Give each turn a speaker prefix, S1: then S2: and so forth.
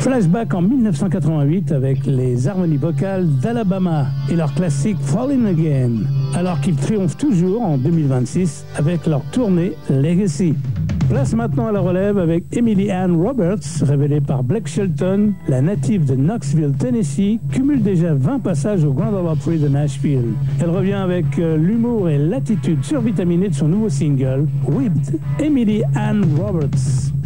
S1: Flashback en 1988 avec les harmonies vocales d'Alabama et leur classique Fallin' Again, alors qu'ils triomphent toujours en 2026 avec leur tournée Legacy. Place maintenant à la relève avec Emily Ann Roberts, révélée par Blake Shelton. La native de Knoxville, Tennessee, cumule déjà 20 passages au Grand Ole Opry de Nashville. Elle revient avec l'humour et l'attitude survitaminée de son nouveau single, Whipped. Emily Ann Roberts.